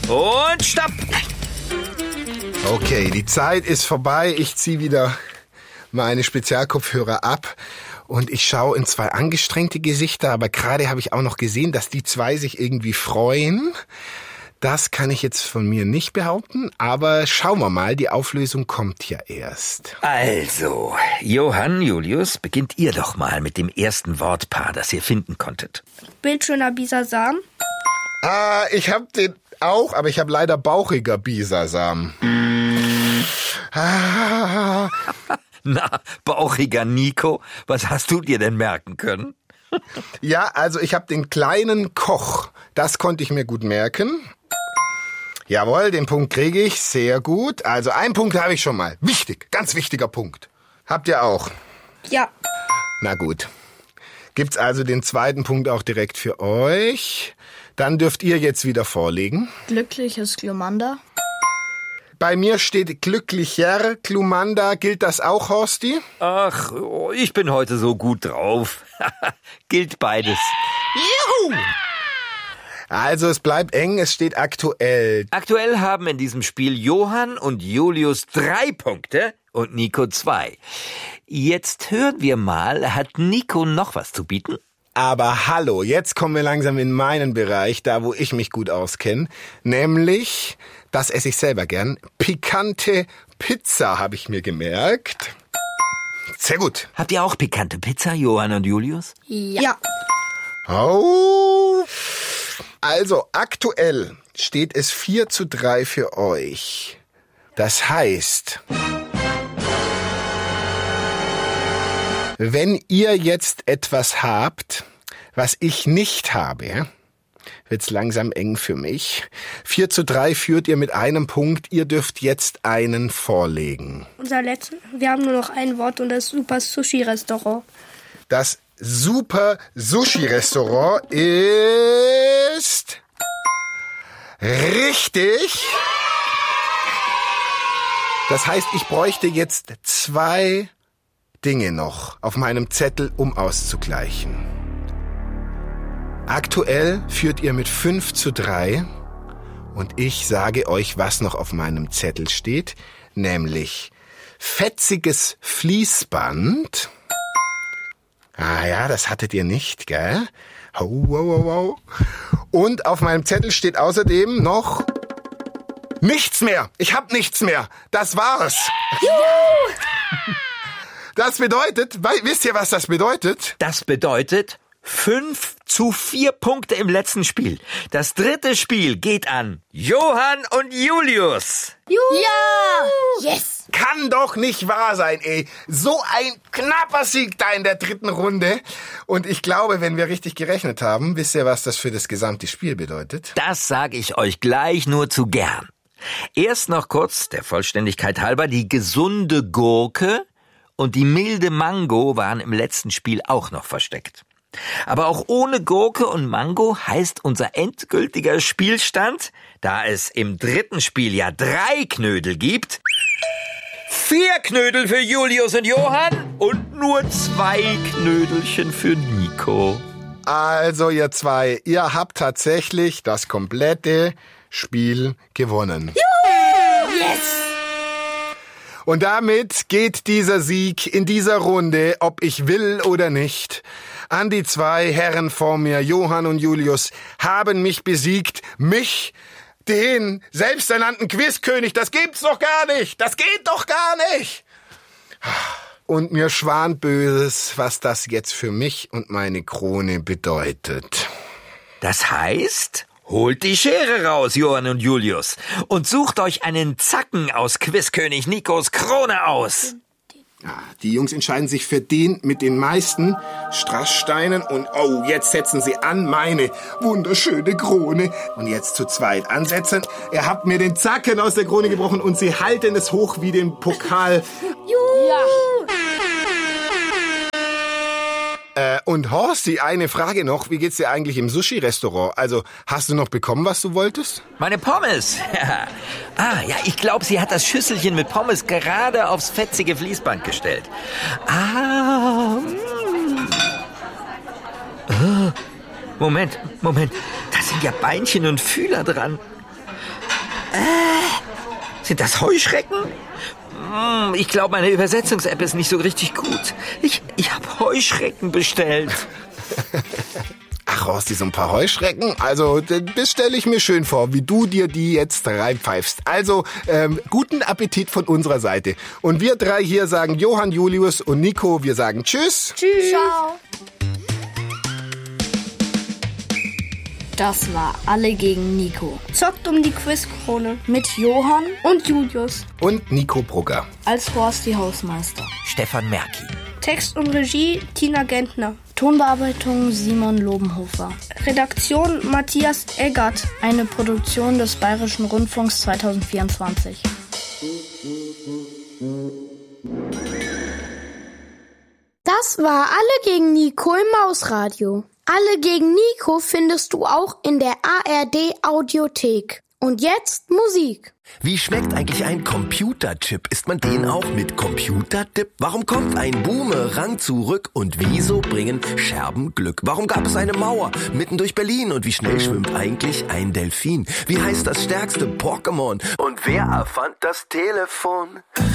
Und stopp! Okay, die Zeit ist vorbei. Ich ziehe wieder meine Spezialkopfhörer ab und ich schaue in zwei angestrengte Gesichter, aber gerade habe ich auch noch gesehen, dass die zwei sich irgendwie freuen. Das kann ich jetzt von mir nicht behaupten, aber schauen wir mal, die Auflösung kommt ja erst. Also, Johann, Julius, beginnt ihr doch mal mit dem ersten Wortpaar, das ihr finden konntet. Bildschöner Bisasam. Ich habe den auch, aber ich habe leider bauchiger Bisasam. Na, bauchiger Nico, was hast du dir denn merken können? Ja, also ich habe den kleinen Koch, das konnte ich mir gut merken. Jawohl, den Punkt kriege ich, sehr gut. Also einen Punkt habe ich schon mal. Wichtig, ganz wichtiger Punkt. Habt ihr auch? Ja. Na gut. Gibt's also den zweiten Punkt auch direkt für euch. Dann dürft ihr jetzt wieder vorlegen. Glückliches Glumanda. Bei mir steht glücklicher Glumanda. Gilt das auch, Horsti? Ach, ich bin heute so gut drauf. Gilt beides. Juhu! Also es bleibt eng, es steht aktuell. Aktuell haben in diesem Spiel Johann und Julius 3 Punkte und Nico 2. Jetzt hören wir mal, hat Nico noch was zu bieten? Aber hallo, jetzt kommen wir langsam in meinen Bereich, da wo ich mich gut auskenne. Nämlich, das esse ich selber gern, pikante Pizza, habe ich mir gemerkt. Sehr gut. Habt ihr auch pikante Pizza, Johann und Julius? Ja. Oh. Also aktuell steht es 4:3 für euch. Das heißt, wenn ihr jetzt etwas habt, was ich nicht habe, wird's langsam eng für mich. 4:3 führt ihr mit einem Punkt. Ihr dürft jetzt einen vorlegen. Wir haben nur noch ein Wort und das Super Sushi Restaurant. Das Super Sushi Restaurant ist richtig. Das heißt, ich bräuchte jetzt 2 Dinge noch auf meinem Zettel, um auszugleichen. Aktuell führt ihr mit 5:3 und ich sage euch, was noch auf meinem Zettel steht, nämlich fetziges Fließband. Ah ja, das hattet ihr nicht, gell? Wow. Und auf meinem Zettel steht außerdem noch nichts mehr. Ich hab nichts mehr. Das war's. Juhu! Das bedeutet, wisst ihr, was das bedeutet? Das bedeutet 5:4 Punkte im letzten Spiel. Das dritte Spiel geht an Johann und Julius. Juhu! Ja! Yes! Kann doch nicht wahr sein, ey. So ein knapper Sieg da in der dritten Runde. Und ich glaube, wenn wir richtig gerechnet haben, wisst ihr, was das für das gesamte Spiel bedeutet? Das sage ich euch gleich nur zu gern. Erst noch kurz, der Vollständigkeit halber, die gesunde Gurke und die milde Mango waren im letzten Spiel auch noch versteckt. Aber auch ohne Gurke und Mango heißt unser endgültiger Spielstand, da es im dritten Spiel ja 3 Knödel gibt, 4 Knödel für Julius und Johann und nur 2 Knödelchen für Nico. Also ihr zwei, ihr habt tatsächlich das komplette Spiel gewonnen. Juhu! Yes! Und damit geht dieser Sieg in dieser Runde, ob ich will oder nicht, an die 2 Herren vor mir, Johann und Julius, haben mich besiegt. Mich, den selbsternannten Quizkönig. Das gibt's doch gar nicht. Das geht doch gar nicht. Und mir schwant Böses, was das jetzt für mich und meine Krone bedeutet. Das heißt, holt die Schere raus, Johann und Julius, und sucht euch einen Zacken aus Quizkönig Nikos Krone aus. Ja, die Jungs entscheiden sich für den mit den meisten Strasssteinen und oh, jetzt setzen sie an meine wunderschöne Krone. Und jetzt zu zweit ansetzen. Ihr habt mir den Zacken aus der Krone gebrochen und sie halten es hoch wie den Pokal. Juhu! Ja. Und Horsti, eine Frage noch. Wie geht's dir eigentlich im Sushi-Restaurant? Also, hast du noch bekommen, was du wolltest? Meine Pommes. Ja, ich glaube, sie hat das Schüsselchen mit Pommes gerade aufs fetzige Fließband gestellt. Moment. Da sind ja Beinchen und Fühler dran. Sind das Heuschrecken? Ich glaube, meine Übersetzungs-App ist nicht so richtig gut. Ich habe Heuschrecken bestellt. Ach, Horsti, so ein paar Heuschrecken? Also, das stelle ich mir schön vor, wie du dir die jetzt reinpfeifst. Also, guten Appetit von unserer Seite. Und wir drei hier sagen Johann, Julius und Nico, wir sagen Tschüss. Tschüss. Ciao. Das war Alle gegen Nico. Zockt um die Quizkrone. Mit Johann Und Julius. Und Nico Brugger. als Horsti Hausmeister. Stefan Merki. Text und Regie Tina Gentner. Tonbearbeitung Simon Lobenhofer. Redaktion Matthias Eggert. Eine Produktion des Bayerischen Rundfunks 2024. Das war Alle gegen Nico im Mausradio. Alle gegen Nico findest du auch in der ARD Audiothek. Und jetzt Musik. Wie schmeckt eigentlich ein Computerchip? Isst man den auch mit Computerdip? Warum kommt ein Boomerang zurück? Und wieso bringen Scherben Glück? Warum gab es eine Mauer mitten durch Berlin? Und wie schnell schwimmt eigentlich ein Delfin? Wie heißt das stärkste Pokémon? Und wer erfand das Telefon?